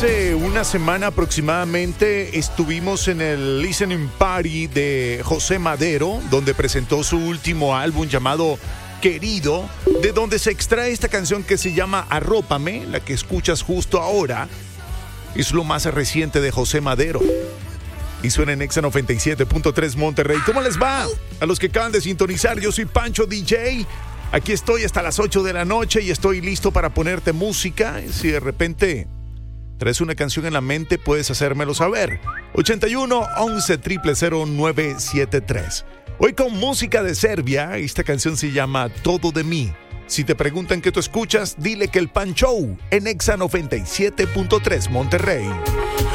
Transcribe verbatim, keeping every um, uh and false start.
Hace una semana aproximadamente estuvimos en el listening party de José Madero, donde presentó su último álbum llamado Querido, de donde se extrae esta canción que se llama Arrópame, la que escuchas justo ahora. Es lo más reciente de José Madero. Y suena en Exa noventa y siete punto tres Monterrey. ¿Cómo les va? A los que acaban de sintonizar, yo soy Pancho D J. Aquí estoy hasta las ocho de la noche y estoy listo para ponerte música. Si de repente traes una canción en la mente, puedes hacérmelo saber. ochenta y uno, once, cero cero cero, nueve siete tres. Hoy con música de Serbia. Esta canción se llama Todo de mí. Si te preguntan qué tú escuchas, dile que el Pan Show en Exa noventa y siete punto tres Monterrey.